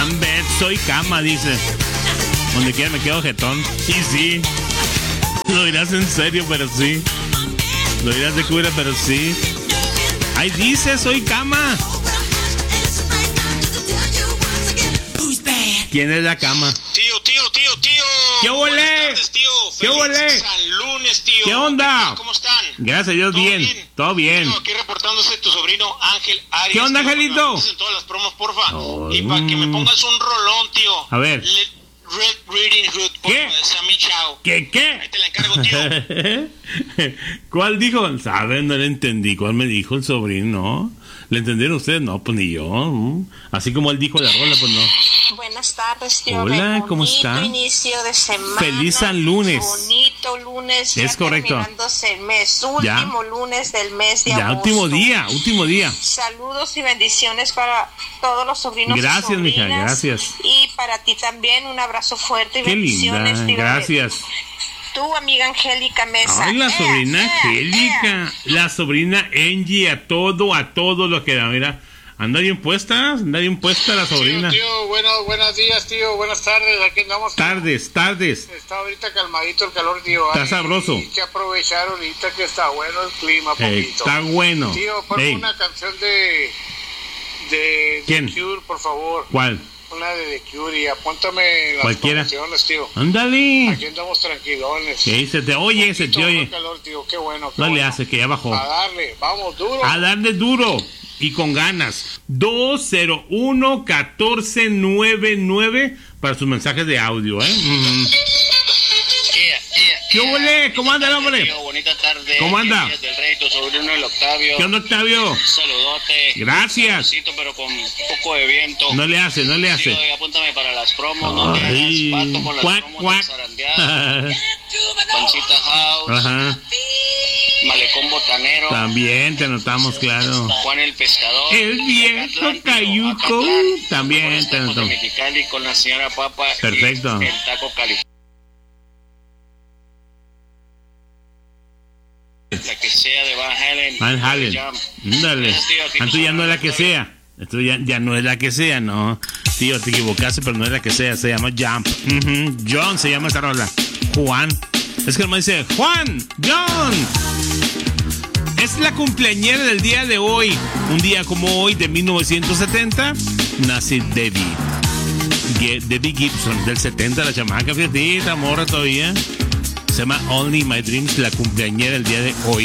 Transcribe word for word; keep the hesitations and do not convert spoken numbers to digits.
I'm bed, soy cama, dice. Donde quiera me quedo jetón. Y sí. Lo dirás en serio, pero sí. Lo dirás de cura, pero sí. Ahí dice, soy cama. ¿Quién es la cama? Tío, tío, tío, tío. ¿Qué huele? ¿Qué huele? San lunes, tío. ¿Qué onda? ¿Cómo están? Gracias a Dios, bien? bien. Todo bien. Tío, aquí reportándose tu sobrino Ángel Arias. ¿Qué onda, tío, Angelito? En todas las promos, porfa. Oh, y para que me pongas un rolón, tío. A ver. Let Red Reading Hood, ¿Qué? de Sammy Chao. ¿Qué, qué? Ahí te la encargo, tío. ¿Cuál dijo? ¿Saben? No le entendí. ¿Cuál me dijo el sobrino? ¿Le entendieron ustedes? No, pues ni yo. Así como él dijo la rola, pues no. Buenas tardes, tío. Hola, ¿cómo está? Inicio de semana. Feliz San Lunes. Bonito lunes. Es ya correcto. Terminándose el mes. Último ya. lunes del mes de ya, agosto. último día, último día. Saludos y bendiciones para todos los sobrinos. Gracias, y sobrinas. mija, gracias. Y para ti también, un abrazo fuerte y Qué bendiciones. linda, gracias. Tu amiga Angélica Mesa. Ay, la ea, sobrina ea, Angélica. ea. La sobrina Angie, a todo, a todo lo que da. Mira, anda bien puesta, anda bien puesta la sobrina. Tío, tío, bueno, buenos días, tío, buenas tardes, aquí andamos. Tío. Tardes, tardes. Está ahorita calmadito el calor, tío. Está Ay, sabroso. Hay que aprovechar ahorita que está bueno el clima, Eh, poquito. está bueno. Tío, ponme Ey. una canción de... de... ¿Quién? The Cure, por favor. ¿Cuál? Una de The Cure y apúntame las Cualquiera. canciones, tío. Ándale. Aquí andamos tranquilones. Que se te oye, se te Poquito oye. calor, tío, qué bueno. Qué No le bueno. hace, que ya bajó. A darle, vamos, duro. A darle duro y con ganas. dos cero uno, uno cuatro nueve nueve para sus mensajes de audio, ¿eh? Mm. Yeah, yeah, ¿Qué yeah. huele? ¿Cómo anda el hombre? Tío, bonita tarde. ¿Cómo anda? Días del Rey, tu sobrino el Octavio. ¿Qué onda, Octavio? Saludote. Gracias. Salucito, pero con un poco de viento. No le hace, no le hace. Tío, apúntame para las promos. No te Ay, hagas pato con las cuac, promos cuac. de zarandeada. Pancita House. Ajá. Malecón Botanero. También te anotamos, claro. Juan el Pescador. El viejo Acatlán, tío, Cayuco. Acatlán. También Con los te tacos de anotamos. Mexicali con la señora Papa. y Perfecto. El taco California. La que sea de Van Halen. Van Halen. Jump. Dale. Gracias, tío, aquí Antes tu ya no es la que sobrino sea. Esto ya, ya no es la que sea, no. Tío, te equivocaste, pero no es la que sea. Se llama Jump. Ujú. John se llama esa rola. Juan. Es que nomás dice Juan, John. Es la cumpleañera del día de hoy. Un día como hoy de mil novecientos setenta nace Debbie. Ge- Debbie Gibson del setenta, la chamaca, fíjate, morra todavía. Se llama Only My Dreams, la cumpleañera del día de hoy.